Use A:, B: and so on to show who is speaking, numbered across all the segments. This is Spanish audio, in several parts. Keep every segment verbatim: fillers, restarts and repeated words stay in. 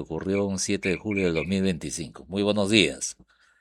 A: ocurrió un siete de julio del dos mil veinticinco. Muy buenos días.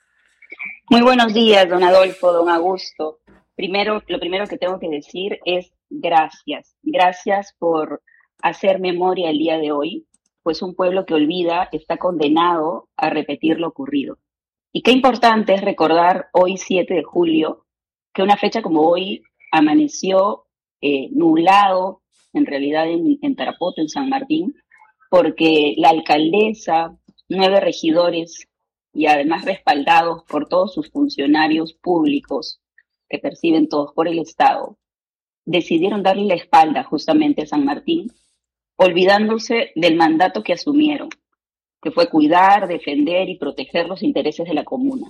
B: Muy buenos días, don Adolfo, don Augusto. Primero, lo primero que tengo que decir es gracias. Gracias por hacer memoria el día de hoy, pues un pueblo que olvida está condenado a repetir lo ocurrido. Y qué importante es recordar hoy, siete de julio, que una fecha como hoy amaneció eh, nublado, en realidad en, en Tarapoto, en San Martín, porque la alcaldesa, nueve regidores y además respaldados por todos sus funcionarios públicos que perciben todos por el Estado, decidieron darle la espalda justamente a San Martín, olvidándose del mandato que asumieron, que fue cuidar, defender y proteger los intereses de la comuna,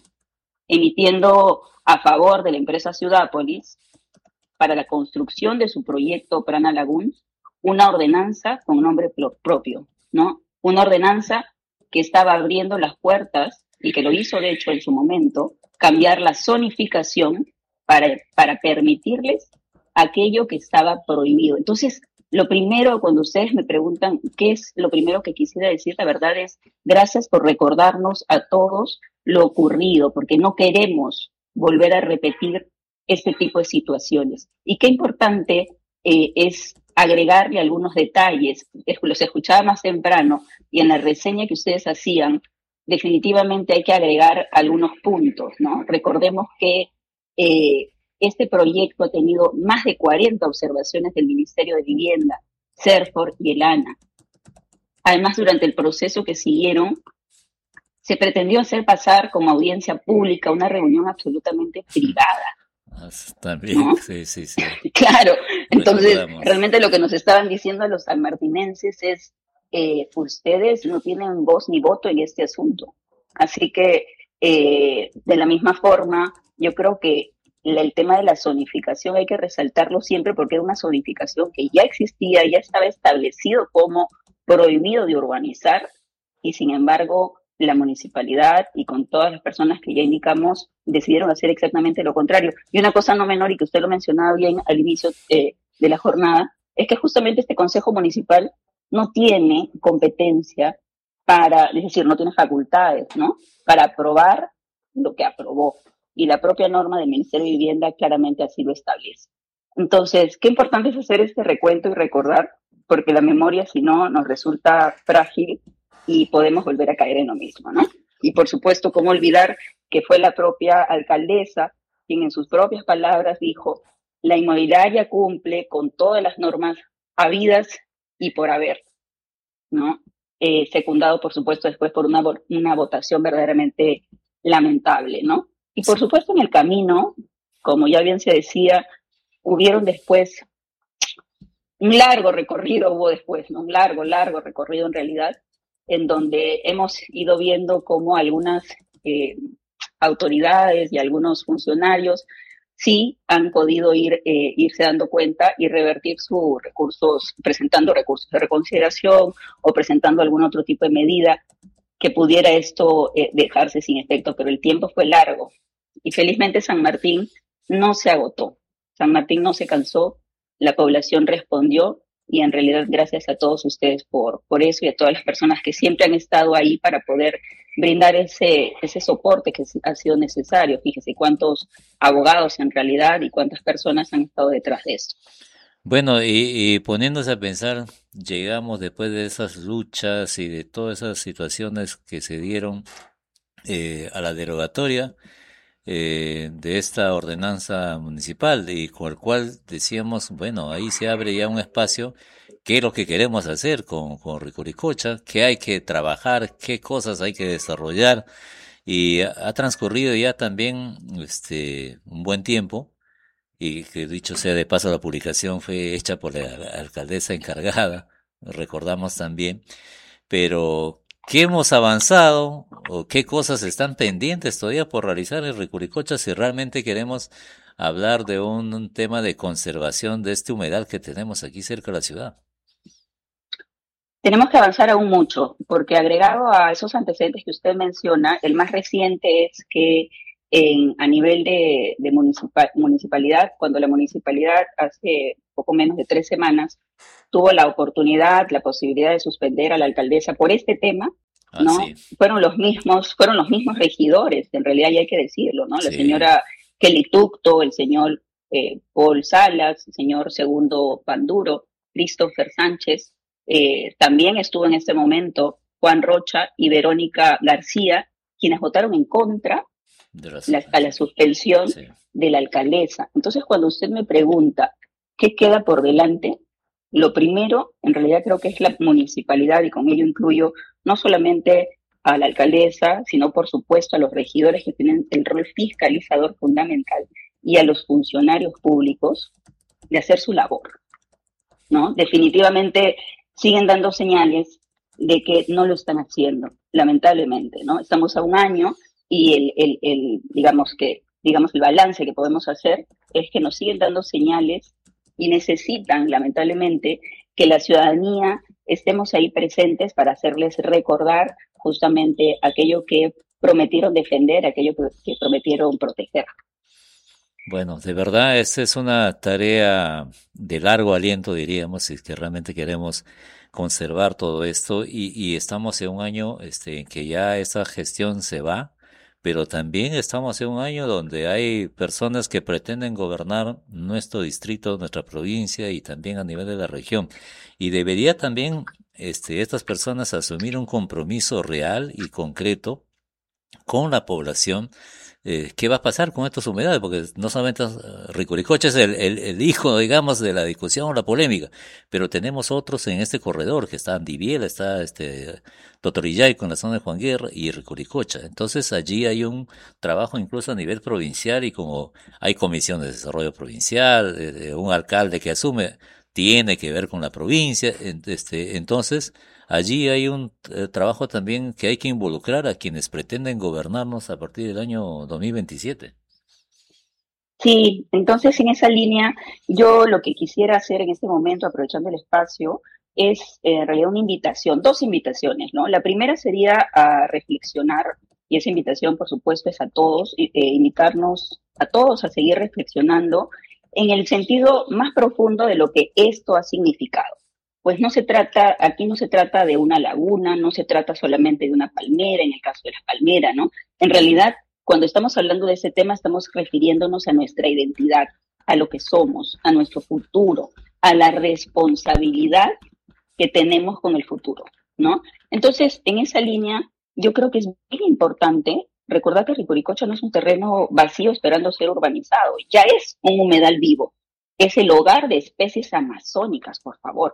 B: emitiendo a favor de la empresa Ciudápolis para la construcción de su proyecto Prana Lagoon una ordenanza con nombre propio, ¿no? Una ordenanza que estaba abriendo las puertas y que lo hizo de hecho en su momento, cambiar la zonificación para, para permitirles aquello que estaba prohibido. Entonces, lo primero, cuando ustedes me preguntan qué es lo primero que quisiera decir, la verdad es gracias por recordarnos a todos lo ocurrido, porque no queremos volver a repetir este tipo de situaciones. Y qué importante eh, es agregarle algunos detalles. Los escuchaba más temprano y en la reseña que ustedes hacían, definitivamente hay que agregar algunos puntos, ¿no? Recordemos que eh, este proyecto ha tenido más de cuarenta observaciones del Ministerio de Vivienda, CERFOR y el ANA. Además, durante el proceso que siguieron, se pretendió hacer pasar como audiencia pública una reunión absolutamente privada.
A: Ah, también, ¿no? sí, sí, sí.
B: Claro, entonces Recordamos. Realmente lo que nos estaban diciendo a los sanmartinenses es eh, ustedes no tienen voz ni voto en este asunto. Así que, eh, de la misma forma, yo creo que la, el tema de la zonificación hay que resaltarlo siempre porque era una zonificación que ya existía, ya estaba establecido como prohibido de urbanizar y sin embargo la municipalidad y con todas las personas que ya indicamos decidieron hacer exactamente lo contrario. Y una cosa no menor, y que usted lo mencionaba bien al inicio eh, de la jornada, es que justamente este Consejo Municipal no tiene competencia para, es decir, no tiene facultades, ¿no?, para aprobar lo que aprobó. Y la propia norma del Ministerio de Vivienda claramente así lo establece. Entonces, qué importante es hacer este recuento y recordar, porque la memoria, si no, nos resulta frágil y podemos volver a caer en lo mismo, ¿no? Y por supuesto, cómo olvidar que fue la propia alcaldesa quien en sus propias palabras dijo, la inmobiliaria cumple con todas las normas habidas y por haber, ¿no? Eh, secundado, por supuesto, después por una, una votación verdaderamente lamentable, ¿no? Y por supuesto, en el camino, como ya bien se decía, hubieron después un largo recorrido, hubo después, ¿no? Un largo, largo recorrido en realidad, en donde hemos ido viendo cómo algunas eh, autoridades y algunos funcionarios sí han podido ir eh, irse dando cuenta y revertir sus recursos, presentando recursos de reconsideración o presentando algún otro tipo de medida que pudiera esto eh, dejarse sin efecto, pero el tiempo fue largo y felizmente San Martín no se agotó, San Martín no se cansó, la población respondió y en realidad gracias a todos ustedes por, por eso y a todas las personas que siempre han estado ahí para poder brindar ese, ese soporte que ha sido necesario. Fíjese cuántos abogados en realidad y cuántas personas han estado detrás de eso.
A: Bueno, y, y poniéndose a pensar, llegamos después de esas luchas y de todas esas situaciones que se dieron eh, a la derogatoria eh, de esta ordenanza municipal y con el cual decíamos, bueno, ahí se abre ya un espacio, qué es lo que queremos hacer con, con Recuricocha, qué hay que trabajar, qué cosas hay que desarrollar y ha, ha transcurrido ya también este un buen tiempo. Y que dicho sea de paso, la publicación fue hecha por la, la alcaldesa encargada, recordamos también, pero ¿qué hemos avanzado o qué cosas están pendientes todavía por realizar en Recuricocha si realmente queremos hablar de un, un tema de conservación de este humedal que tenemos aquí cerca de la ciudad?
B: Tenemos que avanzar aún mucho, porque agregado a esos antecedentes que usted menciona, el más reciente es que en, a nivel de, de municipal, municipalidad, cuando la municipalidad hace poco menos de tres semanas tuvo la oportunidad, la posibilidad de suspender a la alcaldesa por este tema,
A: Ah,
B: ¿no?
A: sí.
B: Fueron los mismos, fueron los mismos regidores, en realidad ya hay que decirlo, ¿no? La
A: Sí,
B: señora Kelly Tucto, el señor eh, Paul Salas, el señor Segundo Panduro, Christopher Sánchez, eh, también estuvo en este momento Juan Rocha y Verónica García, quienes votaron en contra
A: de la
B: la, a la
A: suspensión.
B: suspensión
A: Sí.
B: de la alcaldesa. Entonces, cuando usted me pregunta qué queda por delante, lo primero, en realidad creo que es la municipalidad, y con ello incluyo no solamente a la alcaldesa, sino por supuesto a los regidores que tienen el rol fiscalizador fundamental y a los funcionarios públicos de hacer su labor, ¿no? Definitivamente siguen dando señales de que no lo están haciendo, lamentablemente, ¿no? Estamos a un año y el, el, el digamos que, digamos, el balance que podemos hacer es que nos siguen dando señales y necesitan, lamentablemente, que la ciudadanía estemos ahí presentes para hacerles recordar justamente aquello que prometieron defender, aquello que prometieron proteger.
A: Bueno, de verdad, esta es una tarea de largo aliento, diríamos, si es que realmente queremos conservar todo esto y, y estamos en un año este, en que ya esta gestión se va, pero también estamos en un año donde hay personas que pretenden gobernar nuestro distrito, nuestra provincia y también a nivel de la región. Y debería también este, estas personas asumir un compromiso real y concreto con la población. Eh, ¿qué va a pasar con estas humedades? Porque no solamente uh, Ricuricocha es el, el, el hijo, digamos, de la discusión o la polémica, pero tenemos otros en este corredor, que está Andiviela, está este Totorillay con la zona de Juan Guerra y Ricuricocha. Entonces allí hay un trabajo incluso a nivel provincial y como hay comisiones de desarrollo provincial, eh, un alcalde que asume, tiene que ver con la provincia, este, entonces allí hay un eh, trabajo también que hay que involucrar a quienes pretenden gobernarnos a partir del año dos mil veintisiete.
B: Sí, entonces en esa línea, yo lo que quisiera hacer en este momento, aprovechando el espacio, es eh, en realidad una invitación, dos invitaciones, ¿no? La primera sería a reflexionar, y esa invitación, por supuesto, es a todos, eh, invitarnos a todos a seguir reflexionando en el sentido más profundo de lo que esto ha significado. Pues no se trata, aquí no se trata de una laguna, no se trata solamente de una palmera, en el caso de la palmera, ¿no? En realidad, cuando estamos hablando de ese tema, estamos refiriéndonos a nuestra identidad, a lo que somos, a nuestro futuro, a la responsabilidad que tenemos con el futuro, ¿no? Entonces, en esa línea, yo creo que es muy importante recordar que Ricuricocha no es un terreno vacío esperando ser urbanizado, ya es un humedal vivo, es el hogar de especies amazónicas, por favor,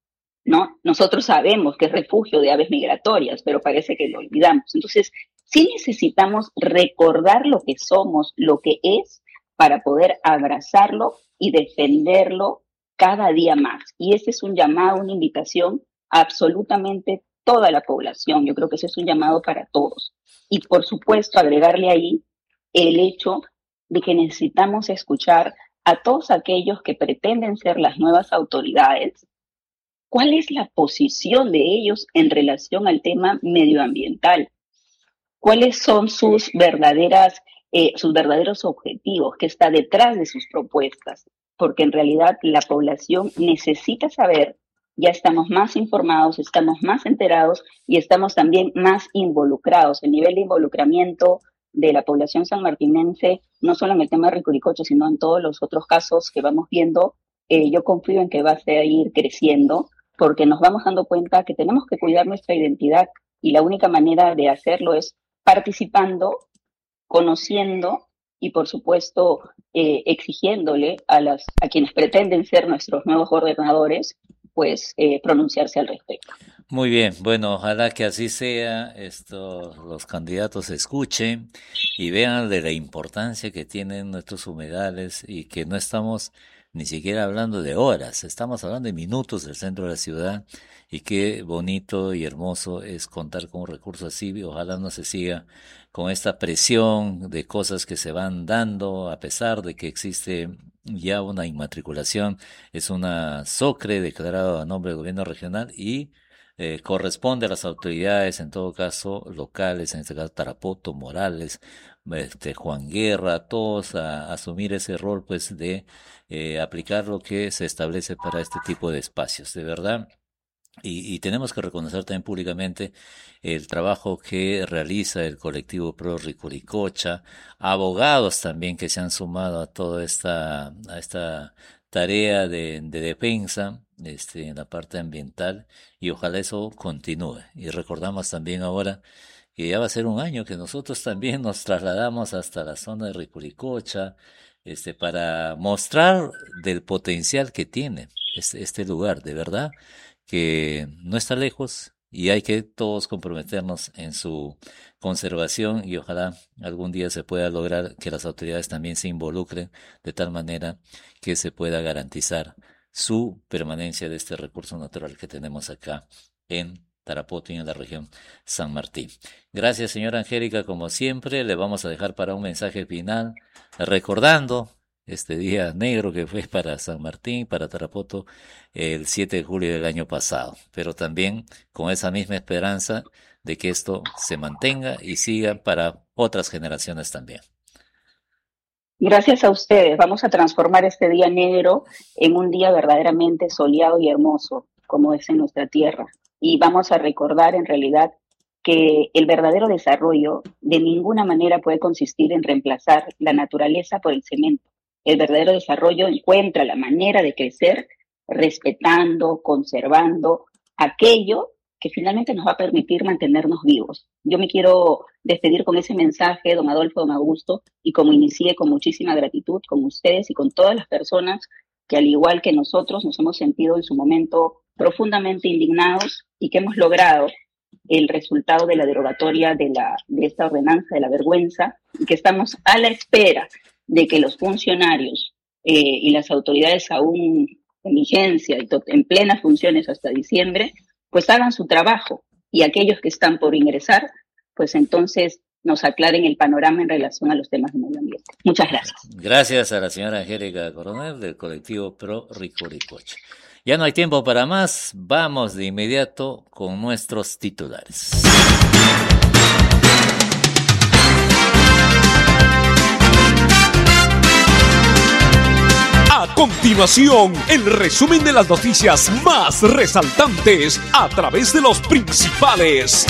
B: ¿no? Nosotros sabemos que es refugio de aves migratorias, pero parece que lo olvidamos. Entonces, sí necesitamos recordar lo que somos, lo que es, para poder abrazarlo y defenderlo cada día más. Y ese es un llamado, una invitación a absolutamente toda la población. Yo creo que ese es un llamado para todos. Y por supuesto, agregarle ahí el hecho de que necesitamos escuchar a todos aquellos que pretenden ser las nuevas autoridades. ¿Cuál es la posición de ellos en relación al tema medioambiental? ¿Cuáles son sus verdaderas, eh, sus verdaderos objetivos? ¿Qué está detrás de sus propuestas? Porque en realidad la población necesita saber, ya estamos más informados, estamos más enterados y estamos también más involucrados. El nivel de involucramiento de la población sanmartinense, no solo en el tema de Ricuricocha, sino en todos los otros casos que vamos viendo, eh, yo confío en que va a seguir creciendo, porque nos vamos dando cuenta que tenemos que cuidar nuestra identidad y la única manera de hacerlo es participando, conociendo y, por supuesto, eh, exigiéndole a, las, a quienes pretenden ser nuestros nuevos gobernadores, pues eh, pronunciarse al respecto.
A: Muy bien, bueno, ojalá que así sea, esto, los candidatos escuchen y vean de la importancia que tienen nuestros humedales y que no estamos ni siquiera hablando de horas, estamos hablando de minutos del centro de la ciudad y qué bonito y hermoso es contar con un recurso así. Ojalá no se siga con esta presión de cosas que se van dando a pesar de que existe ya una inmatriculación, es una SOCRE declarada a nombre del gobierno regional y eh, corresponde a las autoridades, en todo caso locales, en este caso Tarapoto, Morales, este, Juan Guerra, todos a, a asumir ese rol pues de eh, aplicar lo que se establece para este tipo de espacios. De verdad, Y, y tenemos que reconocer también públicamente el trabajo que realiza el colectivo Pro Ricuricocha, abogados también que se han sumado a toda esta, a esta tarea de, de defensa este, en la parte ambiental, y ojalá eso continúe. Y recordamos también ahora que ya va a ser un año que nosotros también nos trasladamos hasta la zona de Ricuricocha, este, para mostrar del potencial que tiene este, este lugar, de verdad, que no está lejos y hay que todos comprometernos en su conservación, y ojalá algún día se pueda lograr que las autoridades también se involucren de tal manera que se pueda garantizar su permanencia de este recurso natural que tenemos acá en Tarapoto y en la región San Martín. Gracias, señora Angélica, como siempre. Le vamos a dejar para un mensaje final, recordando este día negro que fue para San Martín, para Tarapoto, el siete de julio del año pasado, pero también con esa misma esperanza de que esto se mantenga y siga para otras generaciones también.
B: Gracias a ustedes. Vamos a transformar este día negro en un día verdaderamente soleado y hermoso, como es en nuestra tierra. Y vamos a recordar en realidad que el verdadero desarrollo de ninguna manera puede consistir en reemplazar la naturaleza por el cemento. El verdadero desarrollo encuentra la manera de crecer respetando, conservando aquello que finalmente nos va a permitir mantenernos vivos. Yo me quiero despedir con ese mensaje, don Adolfo, don Augusto, y como inicié con muchísima gratitud con ustedes y con todas las personas que al igual que nosotros nos hemos sentido en su momento profundamente indignados y que hemos logrado el resultado de la derogatoria de, la, de esta ordenanza de la vergüenza, y que estamos a la espera de que los funcionarios eh, y las autoridades aún en vigencia y en plenas funciones hasta diciembre, pues hagan su trabajo, y aquellos que están por ingresar, pues entonces nos aclaren el panorama en relación a los temas de medio ambiente. Muchas gracias.
A: Gracias a la señora Angélica Coronel del colectivo Pro Ricuricocha. Ya no hay tiempo para más, vamos de inmediato con nuestros titulares.
C: A continuación, el resumen de las noticias más resaltantes a través de los principales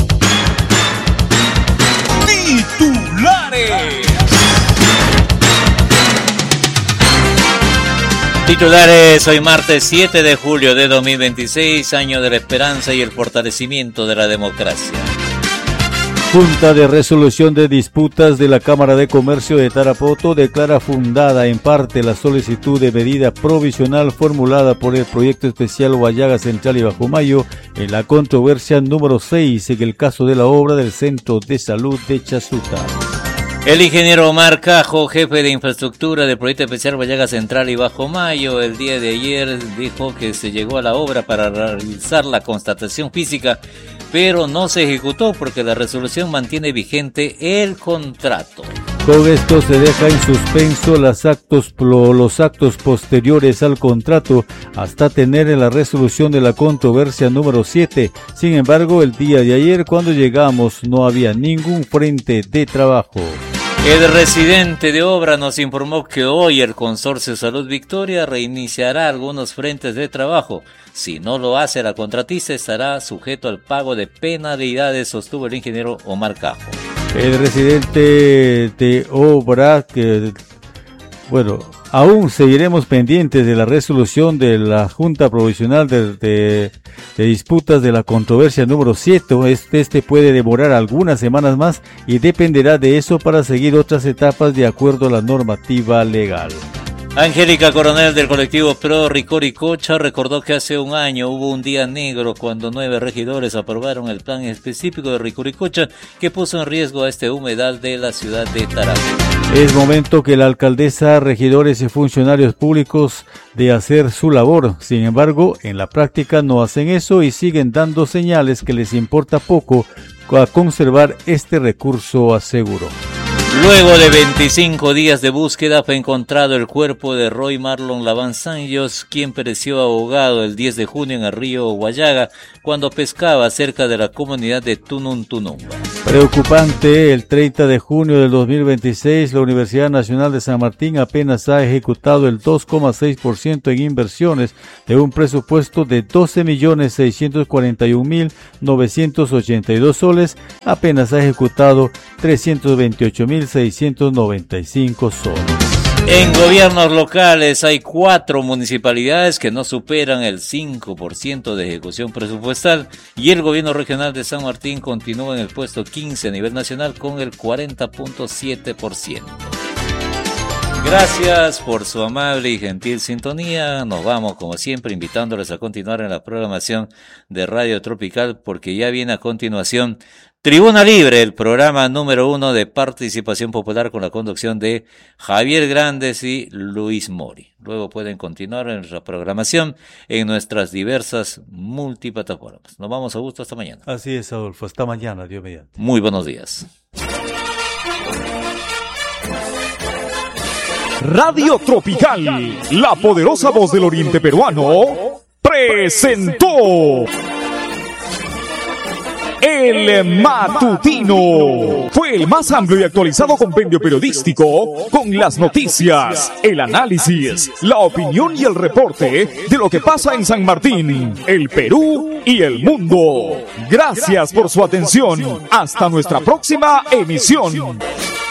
C: titulares.
A: Titulares, hoy martes siete de julio de dos mil veintiséis, año de la esperanza y el fortalecimiento de la democracia.
D: Junta de Resolución de Disputas de la Cámara de Comercio de Tarapoto declara fundada en parte la solicitud de medida provisional formulada por el Proyecto Especial Huallaga Central y Bajo Mayo en la controversia número seis en el caso de la obra del Centro de Salud de Chasuta.
A: El ingeniero Omar Cajo, jefe de infraestructura del Proyecto Especial Huallaga Central y Bajo Mayo, el día de ayer dijo que se llegó a la obra para realizar la constatación física, pero no se ejecutó porque la resolución mantiene vigente el contrato.
D: Con esto se deja en suspenso los actos, los actos posteriores al contrato hasta tener la resolución de la controversia número siete. Sin embargo, el día de ayer cuando llegamos no había ningún frente de trabajo.
A: El residente de obra nos informó que hoy el Consorcio Salud Victoria reiniciará algunos frentes de trabajo. Si no lo hace, la contratista estará sujeto al pago de penalidades, sostuvo el ingeniero Omar Cajo.
D: El residente de obra que, bueno, aún seguiremos pendientes de la resolución de la Junta Provisional de, de, de Disputas de la controversia número siete. Este, este puede demorar algunas semanas más y dependerá de eso para seguir otras etapas de acuerdo a la normativa legal.
A: Angélica Coronel del colectivo Pro Ricuricocha recordó que hace un año hubo un día negro cuando nueve regidores aprobaron el plan específico de Ricuricocha que puso en riesgo a este humedal de la ciudad de Tarapoto.
D: Es momento que la alcaldesa, regidores y funcionarios públicos de hacer su labor. Sin embargo, en la práctica no hacen eso y siguen dando señales que les importa poco a conservar este recurso, aseguró.
A: Luego de veinticinco días de búsqueda fue encontrado el cuerpo de Roy Marlon Lavanzanillos, quien pereció ahogado el diez de junio en el río Guayaga cuando pescaba cerca de la comunidad de Tunun Tunun.
D: Preocupante, el treinta de junio del dos mil veintiséis, la Universidad Nacional de San Martín apenas ha ejecutado el dos coma seis por ciento en inversiones de un presupuesto de doce millones seiscientos cuarenta y un mil novecientos ochenta y dos soles, apenas ha ejecutado trescientos veintiocho mil seiscientos noventa y cinco soles.
A: En gobiernos locales hay cuatro municipalidades que no superan el cinco por ciento de ejecución presupuestal y el gobierno regional de San Martín continúa en el puesto quince a nivel nacional con el cuarenta punto siete por ciento. Gracias por su amable y gentil sintonía. Nos vamos, como siempre, invitándoles a continuar en la programación de Radio Tropical porque ya viene a continuación Tribuna Libre, el programa número uno de participación popular con la conducción de Javier Grandes y Luis Mori. Luego pueden continuar en nuestra programación en nuestras diversas multiplataformas. Nos vamos a gusto hasta mañana.
D: Así es, Adolfo. Hasta mañana, Dios mediante.
A: Muy buenos días.
C: Radio Tropical, la poderosa voz del oriente peruano, presentó El Matutino. Fue el más amplio y actualizado compendio periodístico con las noticias, el análisis, la opinión y el reporte de lo que pasa en San Martín, el Perú y el mundo. Gracias por su atención. Hasta nuestra próxima emisión.